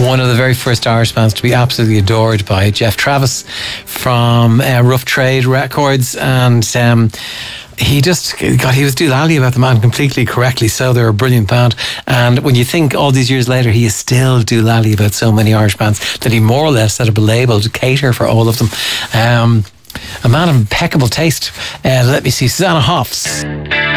one of the very first Irish bands to be absolutely adored by Jeff Travis from Rough Trade Records, and he was doolally about the man, completely correctly so. They're a brilliant band, and when you think all these years later he is still doolally about so many Irish bands that he more or less set up a label to cater for all of them. A man of impeccable taste. Let me see, Susanna Hoffs.